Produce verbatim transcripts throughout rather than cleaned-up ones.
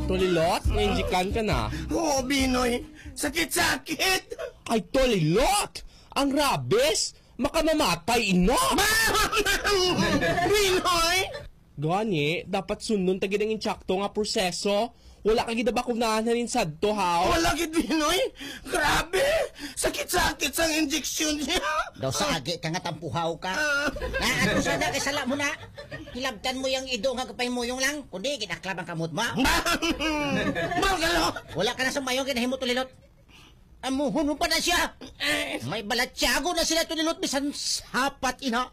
Tolilot, na-injikan ka na. Oo, Binoy. Sakit-sakit. Ay, Tolilot! Ang rabies! Makamamatay, ino! Binoy! Gani, dapat sunod tagid ang insakto nga proseso. Wala ka gidabakunahan rin sa to, ha? Wala gid, Binoy. Grabe. Sakit-sakit sang injection niya. Daw sa agi ka nga tampuhaw ka. Na, ano sana kay sala mo na? Hilabtan mo yung ido nga kapay mo yung lang. Kundi, kinaklab ang kamot mo. Magalo. Wala ka na sa mayong kinahimo Tolilot. Amuhon mo pa na siya. May balatyago na sila Tolilot. Bisan sapat ina.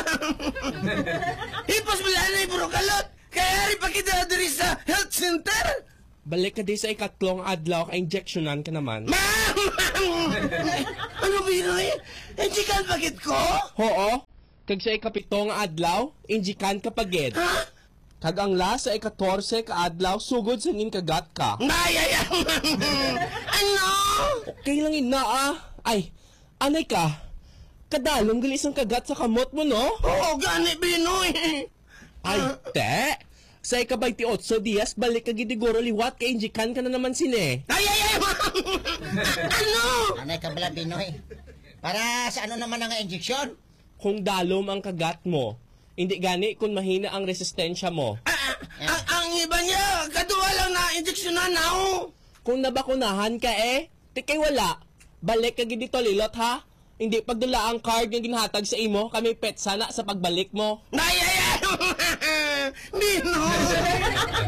Hipos mo lang na puro kalot. Kaya rin pa kita diri sa health center. Balik ka di sa ikatlong adlaw ka injectionan ka naman. Ano, Binoy? Injikan bakit ko? Oo. Kag sa ikapitong adlaw, injikan ka pagid. Ha? Kag ang last sa ikatorse ka adlaw, sugod sa ngin kagat ka. Nayaya! Ano? Okay lang ina ah. Ay, anay ka. Kadalong galis ang kagat sa kamot mo, no? Oo, gani, Binoy. Ay, te. Sa ikabayti-otso dias, balik ka gidiguro liwat kay injikan ka na naman sine. Ay, ay, ay! Ano? Anay ka bala Binoy. Para sa ano naman ang injection? Kung dalom ang kagat mo, hindi gani kung mahina ang resistensya mo. Ah, ah, ang iba niya, kaduwa lang na injection na now. Kung nabakunahan ka eh, tikay wala. Balik ka gidi Tolilot ha. Hindi pagdula ang card nga ginhatag sa imo, kami pet sana sa pagbalik mo. Nayaya! Binoy!